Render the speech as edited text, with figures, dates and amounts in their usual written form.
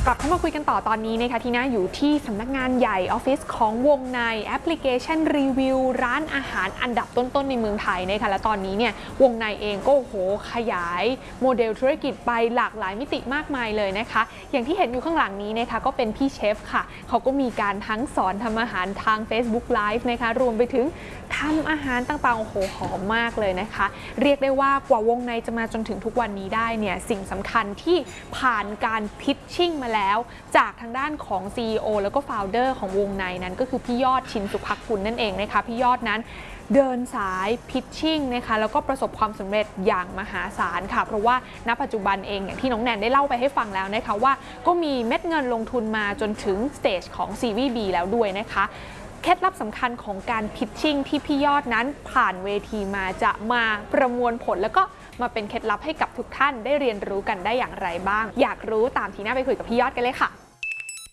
กลับเข้ามาคุยกันต่อตอนนี้นะคะที่น่าอยู่ที่สำนักงานใหญ่ออฟฟิศของวงในแอปพลิเคชันรีวิวร้านอาหารอันดับต้นๆในเมืองไทยนะคะและตอนนี้เนี่ยวงในเองก็ขยายโมเดลธุรกิจไปหลากหลายมิติมากมายเลยนะคะอย่างที่เห็นอยู่ข้างหลังนี้นะคะก็เป็นพี่เชฟค่ะเขาก็มีการทั้งสอนทำอาหารทาง Facebook Live นะคะรวมไปถึงทำอาหารต่างๆหอมมากเลยนะคะเรียกได้ว่ากว่าวงในจะมาจนถึงทุกวันนี้ได้เนี่ยสิ่งสำคัญที่ผ่านการพิชชิ่งมาแล้วจากทางด้านของ CEO แล้วก็ Founder ของวงในนั้นก็คือพี่ยอดชินสุภักกุลนั่นเองนะคะพี่ยอดนั้นเดินสายพิชชิ่งนะคะแล้วก็ประสบความสำเร็จอย่างมหาศาลค่ะเพราะว่าณปัจจุบันเองอย่างที่น้องแนนได้เล่าไปให้ฟังแล้วนะคะว่าก็มีเม็ดเงินลงทุนมาจนถึงสเตจของ Series B แล้วด้วยนะคะเคล็ดลับสำคัญของการพิชชิ่งที่พี่ยอดนั้นผ่านเวทีมาจะมาประมวลผลแล้วก็มาเป็นเคล็ดลับให้กับทุกท่านได้เรียนรู้กันได้อย่างไรบ้างอยากรู้ตามทีน่าไปคุยกับพี่ยอดกันเลยค่ะ